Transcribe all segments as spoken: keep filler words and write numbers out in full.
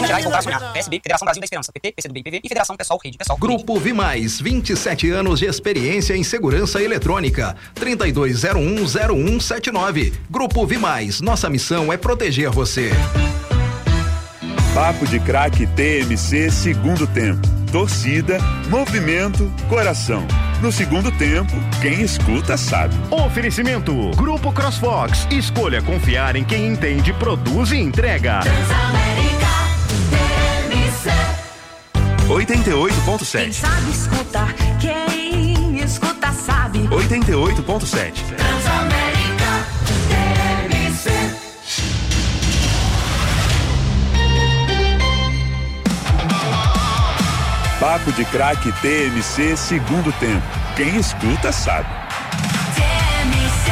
Minas Gerais voltar a sonhar. P S B, Federação Brasil da Esperança. P T, P C do B e P V e Federação Pessoal Rede. Pessoal. Grupo Vimais, vinte e sete anos de experiência em segurança eletrônica. trinta e dois zero um zero um sete nove. Grupo Vimais, nossa missão é proteger você. Papo de Craque T M C segundo tempo. Torcida, movimento, coração. No segundo tempo, quem escuta sabe. Oferecimento Grupo CrossFox. Escolha confiar em quem entende, produz e entrega. Transamérica T M C oitenta e oito ponto sete. Quem sabe escutar, quem escuta sabe. oitenta e oito ponto sete. Transamérica T M C. Papo de Craque T M C segundo tempo. Quem escuta sabe. T M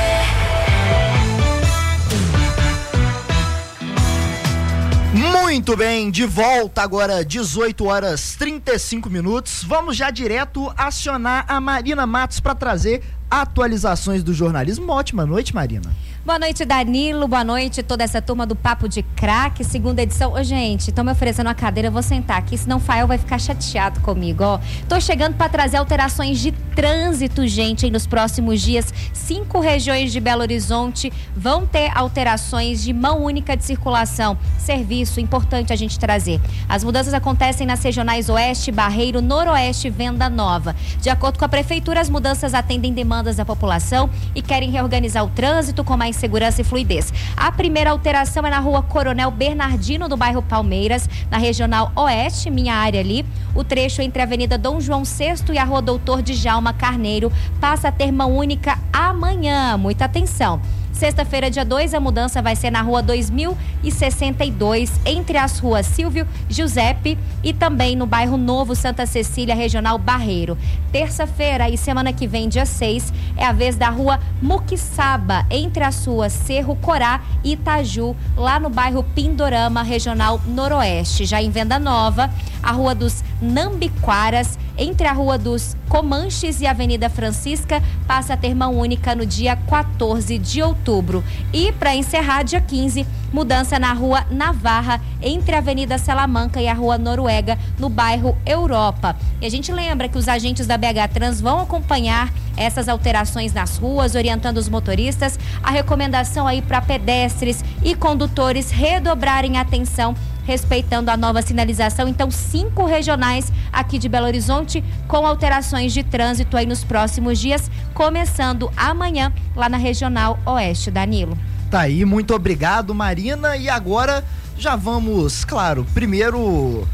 C. Muito bem, de volta agora, dezoito horas e trinta e cinco minutos. Vamos já direto acionar a Marina Matos para trazer atualizações do jornalismo. Uma ótima noite, Marina. Boa noite, Danilo. Boa noite, toda essa turma do Papo de Craque, segunda edição. Ô, gente, estão me oferecendo uma cadeira, eu vou sentar aqui, senão o Fael vai ficar chateado comigo, ó. Tô chegando para trazer alterações de trânsito, gente, aí nos próximos dias. Cinco regiões de Belo Horizonte vão ter alterações de mão única de circulação. Serviço, importante a gente trazer. As mudanças acontecem nas regionais Oeste, Barreiro, Noroeste e Venda Nova. De acordo com a Prefeitura, as mudanças atendem demandas da população e querem reorganizar o trânsito com mais segurança e fluidez. A primeira alteração é na rua Coronel Bernardino, do bairro Palmeiras, na regional Oeste, minha área ali. O trecho entre a Avenida Dom João sexto e a rua Doutor Djalma Carneiro passa a ter mão única amanhã. Muita atenção. Sexta-feira, dia dois, a mudança vai ser na rua dois mil e sessenta e dois, entre as ruas Silvio Giuseppe e também no bairro Novo Santa Cecília, regional Barreiro. Terça-feira e semana que vem, dia seis, é a vez da rua Muquiçaba, entre as ruas Cerro Corá e Itaju, lá no bairro Pindorama, regional Noroeste. Já em Venda Nova, a rua dos Nambiquaras, entre a rua dos Comanches e a Avenida Francisca, passa a ter mão única no dia quatorze de outubro. E para encerrar, dia quinze, mudança na rua Navarra, entre a Avenida Salamanca e a rua Noruega, no bairro Europa. E a gente lembra que os agentes da B H Trans vão acompanhar essas alterações nas ruas, orientando os motoristas. A recomendação aí para pedestres e condutores redobrarem a atenção, respeitando a nova sinalização. Então, cinco regionais aqui de Belo Horizonte com alterações de trânsito aí nos próximos dias, começando amanhã lá na Regional Oeste. Danilo. Tá aí, muito obrigado, Marina. E agora já vamos, claro, primeiro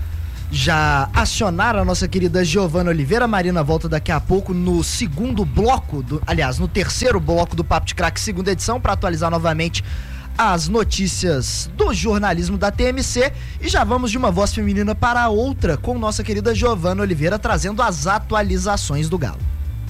já acionar a nossa querida Giovana Oliveira. A Marina volta daqui a pouco no segundo bloco, do, aliás, no terceiro bloco do Papo de Craque, segunda edição, para atualizar novamente as notícias do jornalismo da T M C. E já vamos de uma voz feminina para a outra com nossa querida Giovana Oliveira trazendo as atualizações do Galo.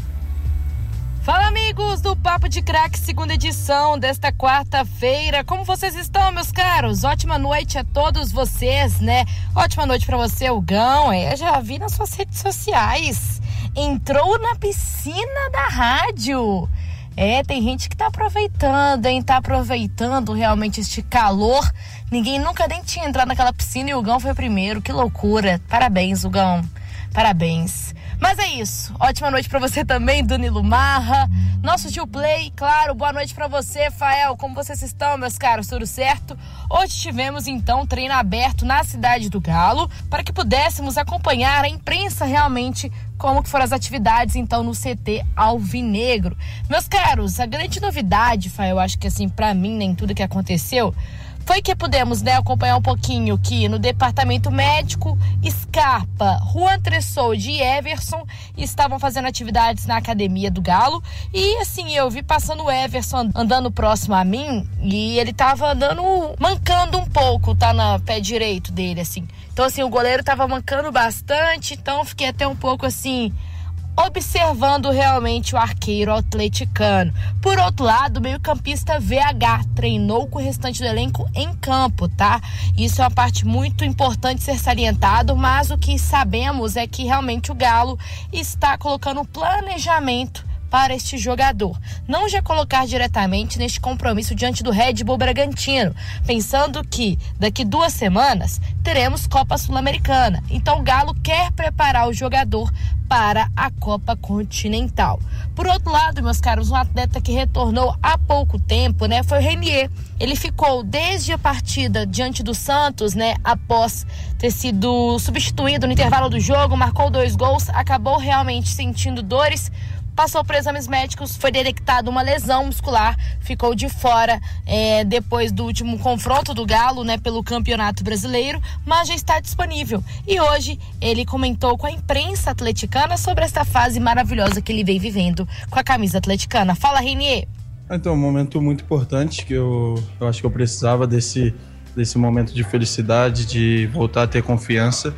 Fala, amigos do Papo de Craque, segunda edição desta quarta-feira. Como vocês estão, meus caros? Ótima noite a todos vocês, né? Ótima noite pra você, Hugão. É, já vi nas suas redes sociais. Entrou na piscina da rádio. É, tem gente que tá aproveitando, hein? Tá aproveitando realmente este calor. Ninguém nunca nem tinha entrado naquela piscina e o Hugão foi o primeiro. Que loucura. Parabéns, Hugão. Parabéns. Mas é isso. Ótima noite pra você também, Danilo Marra. Nosso tio Play, claro. Boa noite pra você, Fael. Como vocês estão, meus caros? Tudo certo? Hoje tivemos, então, treino aberto na Cidade do Galo para que pudéssemos acompanhar a imprensa realmente como que foram as atividades, então, no C T Alvinegro. Meus caros, a grande novidade, Fael, eu acho que, assim, pra mim, nem tudo que aconteceu, foi que pudemos, né, acompanhar um pouquinho que no departamento médico, Scarpa, Juan Tressoldi e Everson estavam fazendo atividades na academia do Galo. E assim, eu vi passando o Everson andando próximo a mim e ele tava andando, mancando um pouco, tá, na pé direito dele, assim. Então, assim, o goleiro tava mancando bastante, então fiquei até um pouco assim, observando realmente o arqueiro atleticano. Por outro lado, o meio-campista V H treinou com o restante do elenco em campo, tá? Isso é uma parte muito importante ser salientado, mas o que sabemos é que realmente o Galo está colocando um planejamento para este jogador não já colocar diretamente neste compromisso diante do Red Bull Bragantino, pensando que daqui duas semanas teremos Copa Sul-Americana. Então o Galo quer preparar o jogador para a Copa Continental. Por outro lado, meus caros, um atleta que retornou há pouco tempo, né, foi o Renier. Ele ficou desde a partida diante do Santos, né, após ter sido substituído no intervalo do jogo, marcou dois gols, acabou realmente sentindo dores, passou por exames médicos, foi detectada uma lesão muscular, ficou de fora é, depois do último confronto do Galo, né, pelo Campeonato Brasileiro, mas já está disponível. E hoje ele comentou com a imprensa atleticana sobre essa fase maravilhosa que ele vem vivendo com a camisa atleticana. Fala, Renier. Então, um momento muito importante que eu, eu acho que eu precisava desse, desse momento de felicidade, de voltar a ter confiança,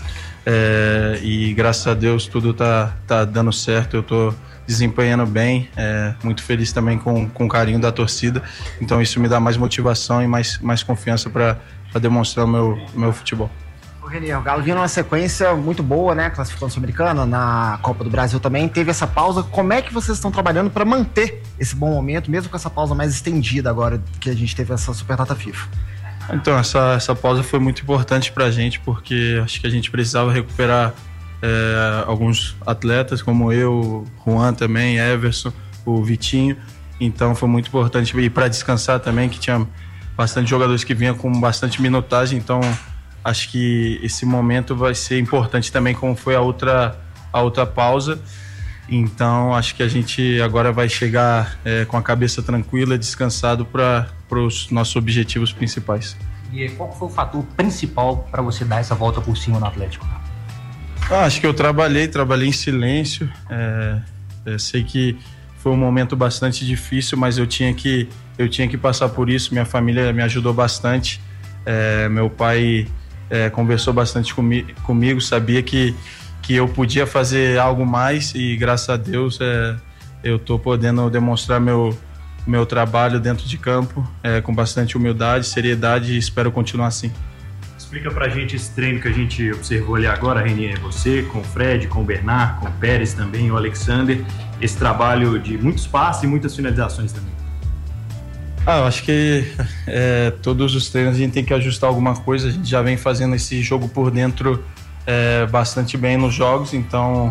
é, e graças a Deus tudo tá, tá dando certo, eu tô desempenhando bem, é, muito feliz também com, com o carinho da torcida, então isso me dá mais motivação e mais, mais confiança para demonstrar o meu, meu futebol. O Renier, o Galo vinha numa sequência muito boa, né, classificando Sul-Americana, na Copa do Brasil também, teve essa pausa. Como é que vocês estão trabalhando para manter esse bom momento, mesmo com essa pausa mais estendida agora que a gente teve essa Superdata FIFA? Então, essa, essa pausa foi muito importante pra gente, porque acho que a gente precisava recuperar É, alguns atletas como eu, Juan também, Everson, o Vitinho, então foi muito importante ir para descansar também, que tinha bastante jogadores que vinham com bastante minutagem, então acho que esse momento vai ser importante também, como foi a outra, a outra pausa. Então acho que a gente agora vai chegar é, com a cabeça tranquila, descansado para os nossos objetivos principais. E qual foi o fator principal para você dar essa volta por cima no Atlético? Ah, acho que eu trabalhei, trabalhei em silêncio, é, é, sei que foi um momento bastante difícil, mas eu tinha que, eu tinha que passar por isso, minha família me ajudou bastante, é, meu pai é, conversou bastante comi, comigo, sabia que, que eu podia fazer algo mais e graças a Deus é, eu estou podendo demonstrar meu, meu trabalho dentro de campo é, com bastante humildade, seriedade e espero continuar assim. Explica pra gente esse treino que a gente observou ali agora, Renier, você, com o Fred, com o Bernard, com o Pérez também, o Alexander, esse trabalho de muitos passes e muitas finalizações também. Ah, eu acho que é, todos os treinos a gente tem que ajustar alguma coisa, a gente já vem fazendo esse jogo por dentro é, bastante bem nos jogos, então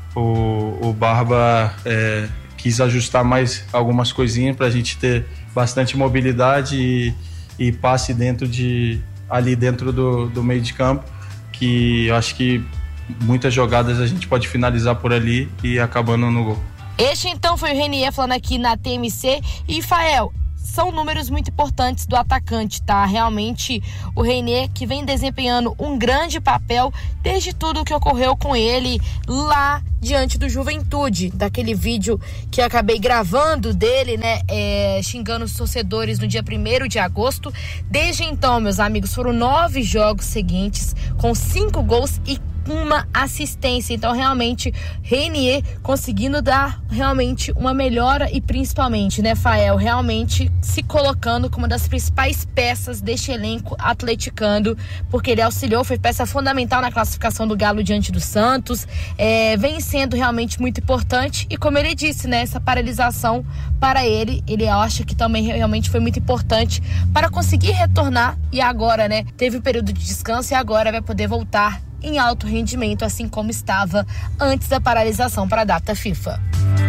o, o Barba é, quis ajustar mais algumas coisinhas pra gente ter bastante mobilidade e, e passe dentro de... ali dentro do, do meio de campo, que eu acho que muitas jogadas a gente pode finalizar por ali e acabando no gol. Este então foi o Renier falando aqui na T M C. E Fael, são números muito importantes do atacante, tá? Realmente o Renier que vem desempenhando um grande papel desde tudo que ocorreu com ele lá diante do Juventude, daquele vídeo que eu acabei gravando dele, né, é, xingando os torcedores no dia primeiro de agosto. Desde então, meus amigos, foram nove jogos seguintes com cinco gols e uma assistência. Então realmente Renier conseguindo dar realmente uma melhora e principalmente, né, Fael, realmente se colocando como uma das principais peças deste elenco atleticano, porque ele auxiliou, foi peça fundamental na classificação do Galo diante do Santos, é, vem sendo realmente muito importante e como ele disse, né, essa paralisação para ele, ele acha que também realmente foi muito importante para conseguir retornar e agora, né, teve um período de descanso e agora vai poder voltar em alto rendimento, assim como estava antes da paralisação para a data FIFA.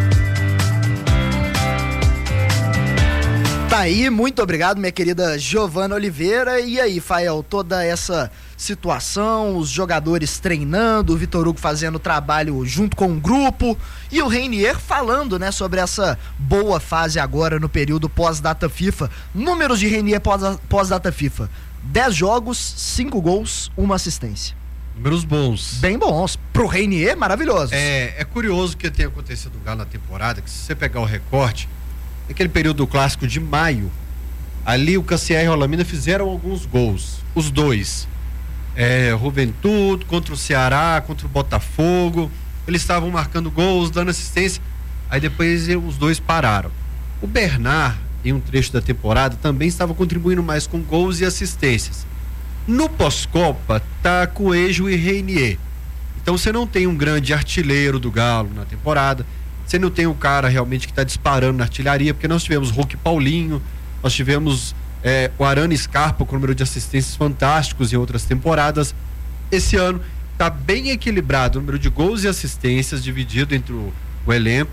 Tá aí, muito obrigado, minha querida Giovana Oliveira. E aí, Fael, toda essa situação, os jogadores treinando, o Vitor Hugo fazendo trabalho junto com o grupo e o Renier falando, né, sobre essa boa fase agora no período pós-data FIFA. Números de Renier pós-data FIFA: dez jogos, cinco gols, uma assistência. Números bons. Bem bons. Pro Renier, maravilhosos. É, é curioso o que tem acontecido no Galo na temporada, que se você pegar o recorte, naquele período clássico de maio, ali o Cassier e o Rolamina fizeram alguns gols. Os dois. É, Juventude, contra o Ceará, contra o Botafogo. Eles estavam marcando gols, dando assistência. Aí depois os dois pararam. O Bernard, em um trecho da temporada, também estava contribuindo mais com gols e assistências. No pós-Copa, tá Coelho e Renier. Então você não tem um grande artilheiro do Galo na temporada. você não tem um cara realmente que está disparando na artilharia, porque nós tivemos Hulk Paulinho, nós tivemos é, o Arana Scarpa com número de assistências fantásticos em outras temporadas. Esse ano está bem equilibrado o número de gols e assistências dividido entre o, o elenco,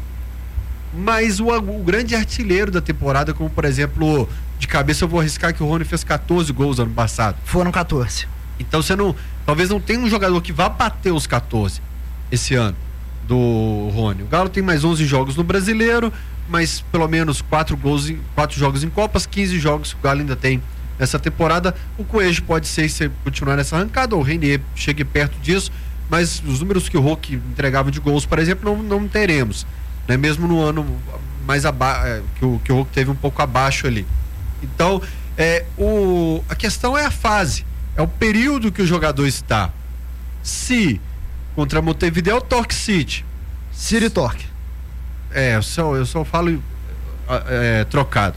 mas o, o grande artilheiro da temporada, como por exemplo, de cabeça eu vou arriscar que o Rony fez catorze gols ano passado. Foram catorze. Então você não, talvez não tenha um jogador que vá bater os catorze esse ano do Rony. O Galo tem mais onze jogos no Brasileiro, mas pelo menos quatro gols em quatro jogos em Copas, quinze jogos que o Galo ainda tem nessa temporada. O Coelho pode ser se continuar nessa arrancada, ou o Reinier chegue perto disso, mas os números que o Hulk entregava de gols, por exemplo, não, não teremos, né? Mesmo no ano mais abaixo, que o, que o Hulk teve um pouco abaixo ali. Então, é, o, a questão é a fase, é o período que o jogador está. Se contra Montevideo, Torque City. City Torque. É, eu só, eu só falo é, trocado.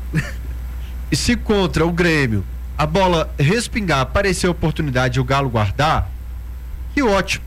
E se contra o Grêmio a bola respingar, aparecer a oportunidade e o Galo guardar, que ótimo.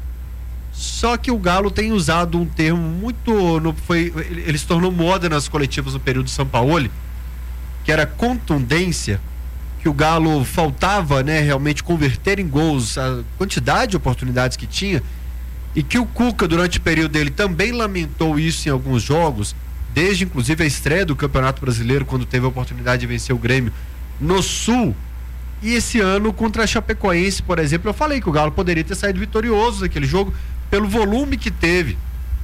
Só que o Galo tem usado um termo muito. No, foi, ele, ele se tornou moda nas coletivas no período Sampaoli, que era contundência, que o Galo faltava, né, realmente converter em gols a quantidade de oportunidades que tinha, e que o Cuca, durante o período dele, também lamentou isso em alguns jogos, desde inclusive a estreia do Campeonato Brasileiro, quando teve a oportunidade de vencer o Grêmio no Sul. E esse ano contra a Chapecoense, por exemplo, eu falei que o Galo poderia ter saído vitorioso daquele jogo pelo volume que teve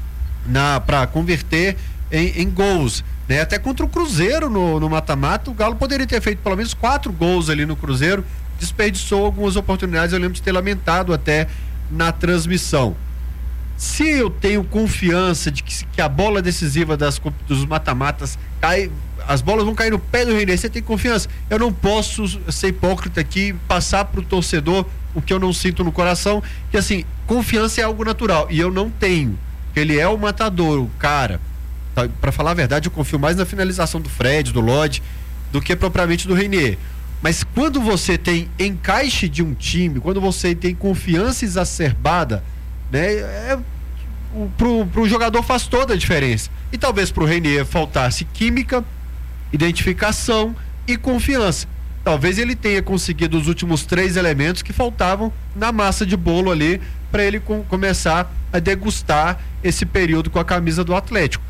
na para converter em, em gols, né? Até contra o Cruzeiro no, no mata-mata, o Galo poderia ter feito pelo menos quatro gols ali no Cruzeiro, desperdiçou algumas oportunidades, eu lembro de ter lamentado até na transmissão. Se eu tenho confiança de que, que a bola decisiva das, dos mata-matas cai, as bolas vão cair no pé do Reinier, você tem confiança? Eu não posso ser hipócrita aqui, passar pro torcedor o que eu não sinto no coração, que assim, confiança é algo natural, e eu não tenho, que ele é o matador, o cara. Tá, para falar a verdade, eu confio mais na finalização do Fred, do Lodge, do que propriamente do Reinier. Mas quando você tem encaixe de um time, quando você tem confiança exacerbada, né, é, o, pro, pro jogador faz toda a diferença. E talvez pro Reinier faltasse química, identificação e confiança. Talvez ele tenha conseguido os últimos três elementos que faltavam na massa de bolo ali para ele com, começar a degustar esse período com a camisa do Atlético.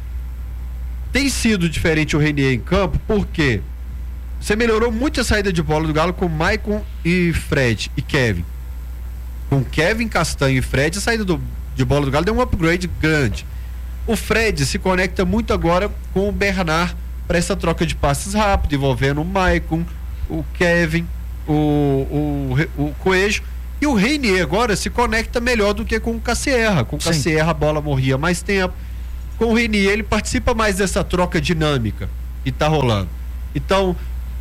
Tem sido diferente o Reinier em campo porque você melhorou muito a saída de bola do Galo com Maicon e Fred e Kevin. Com Kevin, Castanho e Fred, a saída do, de bola do Galo deu um upgrade grande. O Fred se conecta muito agora com o Bernard para essa troca de passes rápido, envolvendo o Maicon, o Kevin, o, o, o Coelho, e o Reinier agora se conecta melhor do que com o Cassierra. Com o Cassierra a bola morria mais tempo. Com o Reinier ele participa mais dessa troca dinâmica que tá rolando. Então,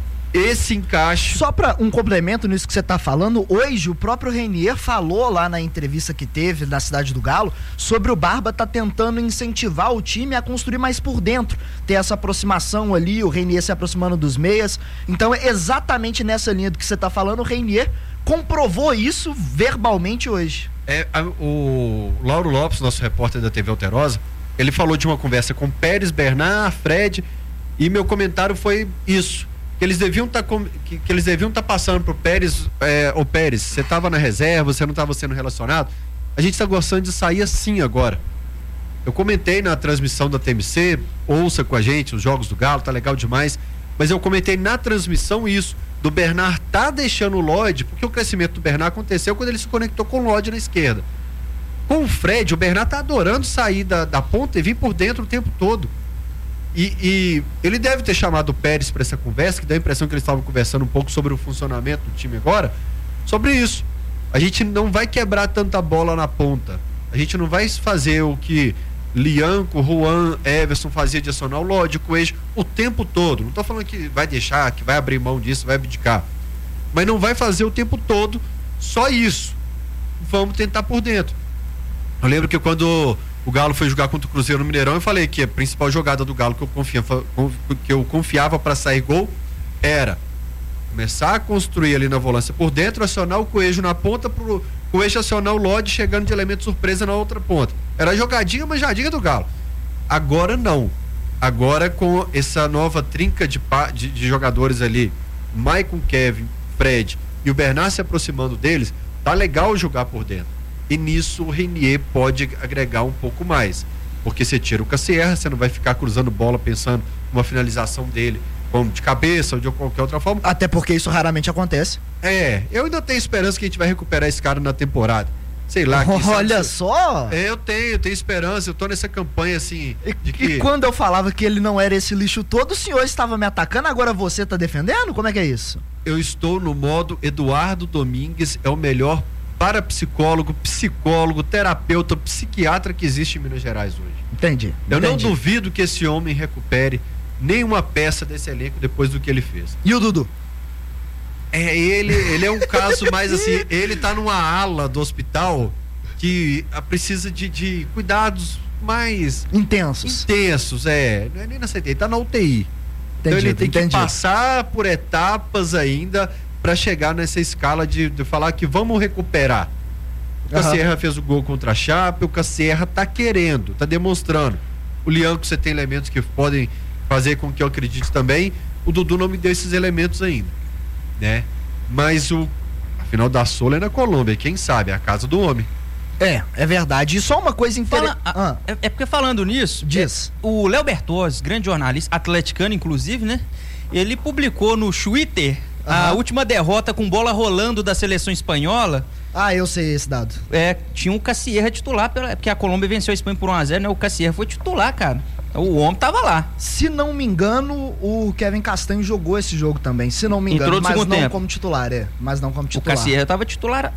esse encaixe... Só para um complemento nisso que você tá falando, hoje o próprio Reinier falou lá na entrevista que teve na Cidade do Galo sobre o Barba tá tentando incentivar o time a construir mais por dentro, ter essa aproximação ali, o Reinier se aproximando dos meias. Então é exatamente nessa linha do que você tá falando, o Reinier comprovou isso verbalmente hoje. É, a, o Lauro Lopes, nosso repórter da T V Alterosa, ele falou de uma conversa com Pérez, Bernard, Fred, e meu comentário foi isso. Que eles deviam estar tá, que, que eles deviam estar tá passando pro Pérez, é, ô Pérez, você estava na reserva, você não estava sendo relacionado, a gente está gostando de sair assim agora. Eu comentei na transmissão da T M C, ouça com a gente os jogos do Galo, tá legal demais, mas eu comentei na transmissão isso, do Bernard tá deixando o Lodge, porque o crescimento do Bernard aconteceu quando ele se conectou com o Lodge na esquerda. Com o Fred, o Bernard tá adorando sair da, da ponta e vir por dentro o tempo todo. E, e ele deve ter chamado o Pérez para essa conversa, que dá a impressão que eles estavam conversando um pouco sobre o funcionamento do time agora, sobre isso. A gente não vai quebrar tanta bola na ponta. A gente não vai fazer o que Lianco, Juan, Everson fazia de acionar o Lodge, Coelho, o tempo todo. Não estou falando que vai deixar, que vai abrir mão disso, vai abdicar. Mas não vai fazer o tempo todo só isso. Vamos tentar por dentro. Eu lembro que quando o Galo foi jogar contra o Cruzeiro no Mineirão, eu falei que a principal jogada do Galo que eu confiava, que eu confiava para sair gol era começar a construir ali na volância por dentro, acionar o Coelho na ponta, pro Coelho acionar o Lodge chegando de elemento surpresa na outra ponta. Era a jogadinha, manjadinha do Galo. Agora não. Agora com essa nova trinca de, de, de jogadores ali, Maicon, Kevin, Fred e o Bernard se aproximando deles, tá legal jogar por dentro. E nisso o Renier pode agregar um pouco mais. Porque você tira o Cassierra, você não vai ficar cruzando bola pensando numa finalização dele, como de cabeça ou de qualquer outra forma. Até porque isso raramente acontece. É, eu ainda tenho esperança que a gente vai recuperar esse cara na temporada. Sei lá. Olha só! É, eu tenho, eu tenho esperança, eu tô nessa campanha assim. De que... E quando eu falava que ele não era esse lixo todo, o senhor estava me atacando, agora você tá defendendo? Como é que é isso? Eu estou no modo Eduardo Domingues é o melhor parapsicólogo, psicólogo, terapeuta, psiquiatra que existe em Minas Gerais hoje. Entendi. Eu entendi. não duvido que esse homem recupere nenhuma peça desse elenco depois do que ele fez. E o Dudu? É, ele, ele é um caso mais assim, ele tá numa ala do hospital que precisa de, de cuidados mais intensos. Intensos, é. Não é nem na C T I, ele tá na U T I. Entendi, então ele tem entendi. que passar por etapas ainda para chegar nessa escala de, de falar que vamos recuperar. O Cassierra uhum. fez o gol contra a Chape, o Cassierra tá querendo, tá demonstrando. O Lianco, você tem elementos que podem fazer com que eu acredite também. O Dudu não me deu esses elementos ainda, né? Mas o a final da Sola é na Colômbia, quem sabe, é a casa do homem. É, é verdade. E só uma coisa interessante. Ah. É, é porque falando nisso, diz. É, o Léo Bertozzi, grande jornalista, atleticano inclusive, né? Ele publicou no Twitter uhum. a última derrota com bola rolando da seleção espanhola. Ah, eu sei esse dado. É, tinha o Cassierra titular, porque a Colômbia venceu a Espanha por um a zero, né? O Cassierra foi titular, cara. O homem tava lá. Se não me engano, o Kevin Castanho jogou esse jogo também, se não me engano, mas não tempo. como titular, é. Mas não como titular. O Cassierra tava titular,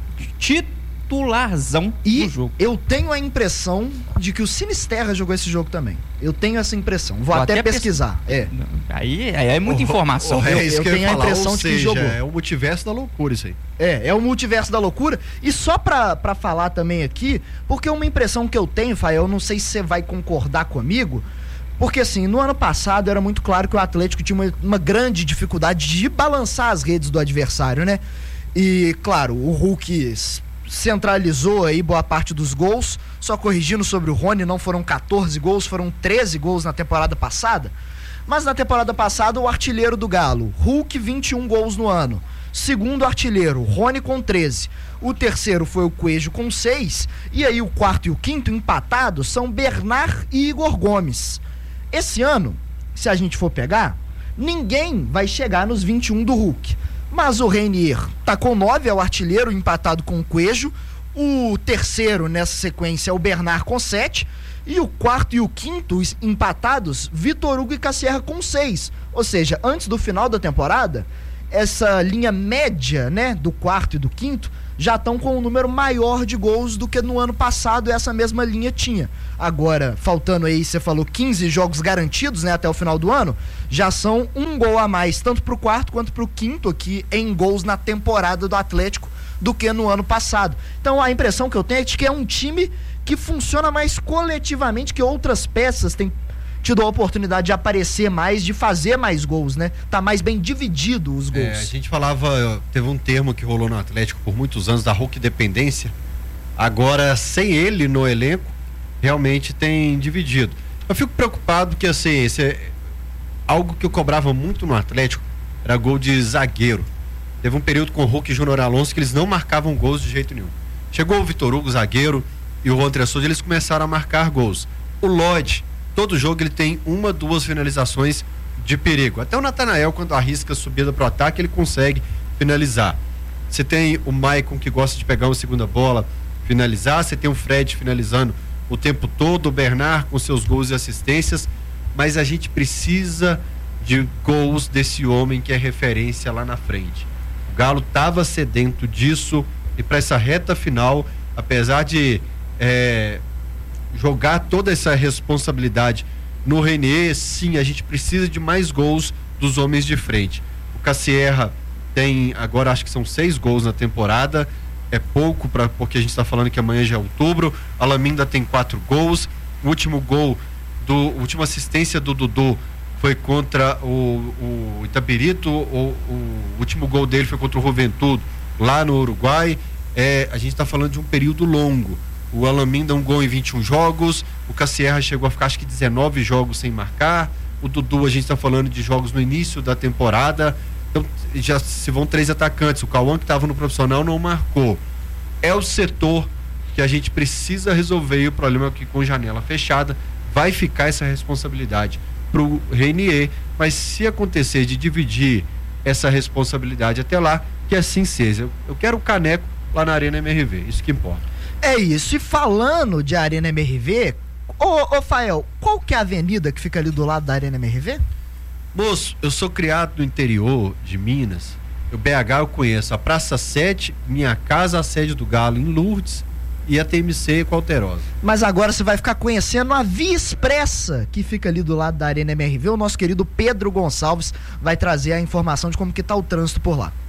titularzão e do jogo. Eu tenho a impressão de que o Sinisterra jogou esse jogo também. Eu tenho essa impressão. Vou, Vou até, até pesquisar. Pes... É. Aí, aí é muita oh, informação. Oh, é eu eu tenho a impressão de que seja, jogou. É o multiverso da loucura isso aí. É, é o multiverso da loucura. E só pra, pra falar também aqui, porque uma impressão que eu tenho, Fael, eu não sei se você vai concordar comigo, porque assim, no ano passado era muito claro que o Atlético tinha uma, uma grande dificuldade de balançar as redes do adversário, né? E, claro, o Hulk centralizou aí boa parte dos gols, só corrigindo sobre o Rony, não foram catorze gols, foram treze gols na temporada passada. Mas na temporada passada o artilheiro do Galo, Hulk, vinte e um gols no ano. Segundo artilheiro, Rony com treze. O terceiro foi o Coelho com seis. E aí o quarto e o quinto empatados são Bernard e Igor Gomes. Esse ano, se a gente for pegar, ninguém vai chegar nos vinte e um do Hulk. Mas o Renier tá com nove, é o artilheiro, empatado com o Coelho. O terceiro nessa sequência é o Bernard com sete. E o quarto e o quinto empatados, Vitor Hugo e Cassierra com seis. Ou seja, antes do final da temporada, essa linha média, né, do quarto e do quinto já estão com um número maior de gols do que no ano passado essa mesma linha tinha. Agora, faltando aí, você falou quinze jogos garantidos, né, até o final do ano, já são um gol a mais, tanto pro quarto quanto pro quinto aqui em gols na temporada do Atlético do que no ano passado. Então a impressão que eu tenho é de que é um time que funciona mais coletivamente, que outras peças têm tido a oportunidade de aparecer mais, de fazer mais gols, né? Tá mais bem dividido os gols. É, a gente falava, teve um termo que rolou no Atlético por muitos anos, da Hulk dependência. Agora, sem ele no elenco, realmente tem dividido. Eu fico preocupado que, assim, esse é algo que eu cobrava muito no Atlético, era gol de zagueiro. Teve um período com o Hulk e Júnior Alonso que eles não marcavam gols de jeito nenhum. Chegou o Vitor Hugo, zagueiro, e o André Souza, eles começaram a marcar gols. O Lodge, todo jogo ele tem uma, duas finalizações de perigo. Até o Natanael, quando arrisca a subida para o ataque, ele consegue finalizar. Você tem o Maicon, que gosta de pegar uma segunda bola, finalizar. Você tem o Fred finalizando o tempo todo, o Bernard com seus gols e assistências. Mas a gente precisa de gols desse homem que é referência lá na frente. O Galo estava sedento disso, e para essa reta final, apesar de é, jogar toda essa responsabilidade no Renier, sim, a gente precisa de mais gols dos homens de frente. O Cassierra tem agora, acho que são seis gols na temporada, é pouco pra, porque a gente está falando que amanhã já é outubro. A Laminda tem quatro gols. O último gol, do, a última assistência do Dudu foi contra o, o Itabirito, o, o último gol dele foi contra o Juventude lá no Uruguai. É, a gente está falando de um período longo. O Alamin dá um gol em vinte e um jogos, o Cassierra chegou a ficar acho que dezenove jogos sem marcar, o Dudu a gente está falando de jogos no início da temporada, então já se vão três atacantes, o Cauã que estava no profissional não marcou. É o setor que a gente precisa resolver, e o problema é que com janela fechada vai ficar essa responsabilidade pro Renier, mas se acontecer de dividir essa responsabilidade até lá, que assim seja. Eu quero o caneco lá na Arena M R V, isso que importa. É isso, e falando de Arena M R V, ô, ô Fael, qual que é a avenida que fica ali do lado da Arena M R V? Moço, eu sou criado no interior de Minas, o B H eu conheço a Praça sete, Minha Casa, a sede do Galo em Lourdes e a T M C com Alterosa. Mas agora você vai ficar conhecendo a Via Expressa, que fica ali do lado da Arena M R V. O nosso querido Pedro Gonçalves vai trazer a informação de como que tá o trânsito por lá.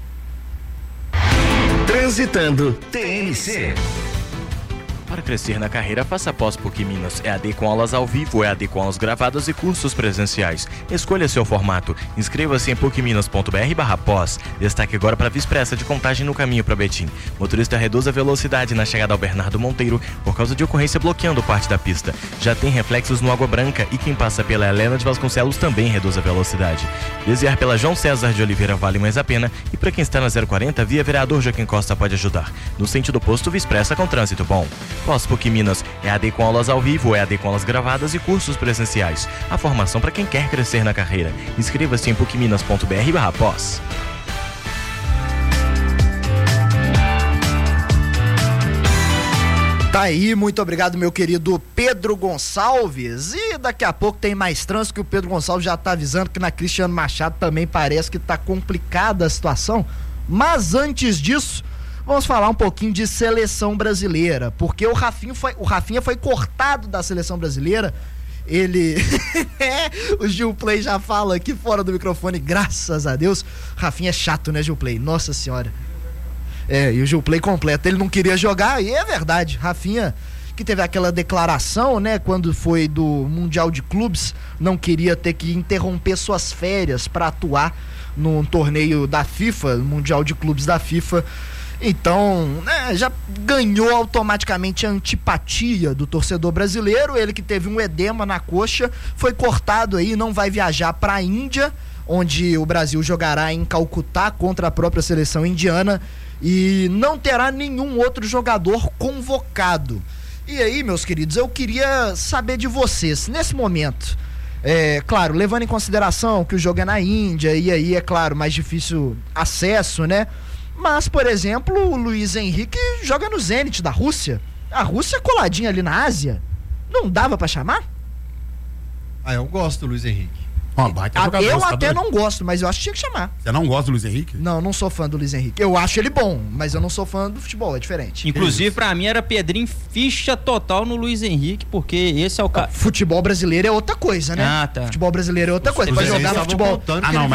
Transitando T N C. Para crescer na carreira, faça pós PUC Minas. E A D com aulas ao vivo, E A D com aulas gravadas e cursos presenciais. Escolha seu formato. Inscreva-se em pucminas.br barra pós. Destaque agora para a Via Expressa de Contagem no caminho para Betim. Motorista reduz a velocidade na chegada ao Bernardo Monteiro por causa de ocorrência bloqueando parte da pista. Já tem reflexos no Água Branca e quem passa pela Helena de Vasconcelos também reduz a velocidade. Desviar pela João César de Oliveira vale mais a pena e para quem está na zero quarenta, via Vereador Joaquim Costa pode ajudar. No sentido oposto, Via Expressa com trânsito bom. Pós PUC Minas, E A D com aulas ao vivo, E A D com aulas gravadas e cursos presenciais. A formação para quem quer crescer na carreira. Inscreva-se em pucminas.br barra pós. Tá aí, muito obrigado, meu querido Pedro Gonçalves. E daqui a pouco tem mais trânsito, que o Pedro Gonçalves já tá avisando que na Cristiano Machado também parece que tá complicada a situação. Mas antes disso, vamos falar um pouquinho de seleção brasileira, porque o Rafinha foi, o Rafinha foi cortado da seleção brasileira. Ele o Gil Play já fala aqui fora do microfone, graças a Deus. Rafinha é chato, né, Gil Play? Nossa senhora. É, e o Gil Play completo, ele não queria jogar, e é verdade. Rafinha, que teve aquela declaração, né, quando foi do Mundial de Clubes, não queria ter que interromper suas férias para atuar num torneio da FIFA, Mundial de Clubes da FIFA. Então, né, já ganhou automaticamente a antipatia do torcedor brasileiro. Ele que teve um edema na coxa, foi cortado aí, não vai viajar para a Índia, onde o Brasil jogará em Calcutá contra a própria seleção indiana, e não terá nenhum outro jogador convocado. E aí, meus queridos, eu queria saber de vocês, nesse momento, é, claro, levando em consideração que o jogo é na Índia, e aí, é claro, mais difícil acesso, né? Mas, por exemplo, o Luiz Henrique joga no Zenit da Rússia. A Rússia é coladinha ali na Ásia. Não dava pra chamar? Ah, eu gosto do Luiz Henrique. Oh, baita Ah, jogador, eu tá até doido? não gosto, mas eu acho que tinha que chamar. Você não gosta do Luiz Henrique? Não, não sou fã do Luiz Henrique. Eu acho ele bom, mas eu não sou fã do futebol, é diferente. Inclusive, pra mim, era Pedrinho ficha total no Luiz Henrique, porque esse é o cara. Futebol brasileiro é outra coisa, né? Ah, tá. Futebol brasileiro é outra coisa. Pra jogar no futebol. Ah, não,